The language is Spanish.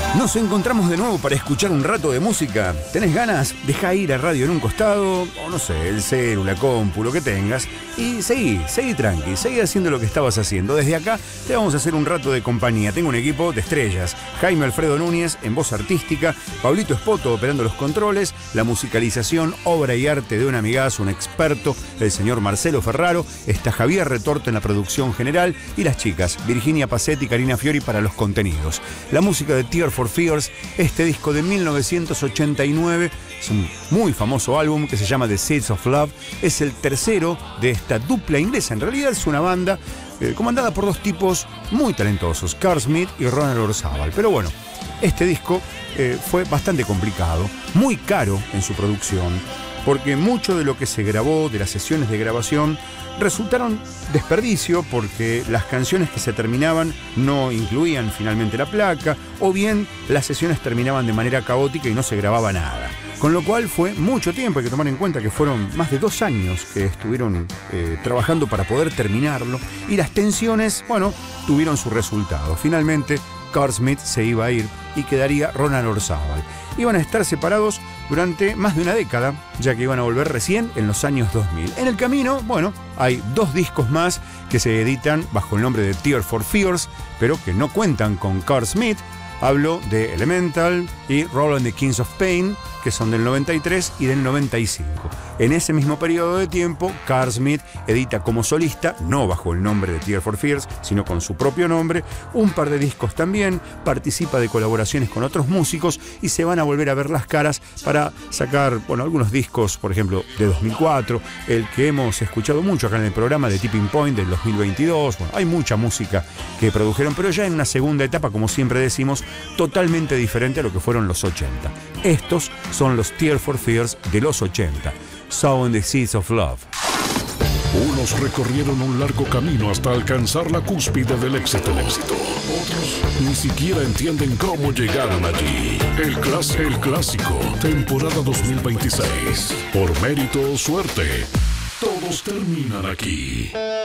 Nos encontramos de nuevo para escuchar un rato de música. ¿Tenés ganas? Dejá ir a radio en un costado, o no sé, el celu, la compu, lo que tengas, y seguí tranqui, seguí haciendo lo que estabas haciendo. Desde acá te vamos a hacer un rato de compañía. Tengo un equipo de estrellas: Jaime Alfredo Núñez en voz artística, Pablito Espoto operando los controles, la musicalización, obra y arte de un amigazo, un experto, el señor Marcelo Ferraro, está Javier Retorte en la producción general, y las chicas, Virginia Pacetti y Karina Fiori para los contenidos. La música de Tears for Fears, este disco de 1989, es un muy famoso álbum que se llama The Seeds of Love, es el tercero de esta dupla inglesa. En realidad es una banda comandada por dos tipos muy talentosos, Carl Smith y Ronald Orzabal. Pero bueno, este disco fue bastante complicado, muy caro en su producción, porque mucho de lo que se grabó, de las sesiones de grabación, resultaron desperdicio porque las canciones que se terminaban no incluían finalmente la placa, o bien las sesiones terminaban de manera caótica y no se grababa nada. Con lo cual fue mucho tiempo. Hay que tomar en cuenta que fueron más de 2 años que estuvieron trabajando para poder terminarlo, y las tensiones, bueno, tuvieron su resultado. Finalmente Carl Smith se iba a ir y quedaría Ronald Orzabal. Iban a estar separados durante más de una década, ya que iban a volver recién en los años 2000. En el camino, bueno, hay 2 discos más que se editan bajo el nombre de Tears for Fears, pero que no cuentan con Carl Smith. Hablo de Elemental y Roll and the Kings of Pain, que son del 93 y del 95. En ese mismo periodo de tiempo, Carl Smith edita como solista, no bajo el nombre de Tears for Fears, sino con su propio nombre, un par de discos también, participa de colaboraciones con otros músicos, y se van a volver a ver las caras para sacar, bueno, algunos discos, por ejemplo, de 2004, el que hemos escuchado mucho acá en el programa, de Tipping Point del 2022. Bueno, hay mucha música que produjeron, pero ya en una segunda etapa, como siempre decimos, totalmente diferente a lo que fueron los 80. Estos son los Tears for Fears de los 80. Sowing the Seeds of Love. Unos recorrieron un largo camino hasta alcanzar la cúspide del éxito. Otros ni siquiera entienden cómo llegaron allí. El clásico, temporada 2026. Por mérito o suerte, todos terminan aquí.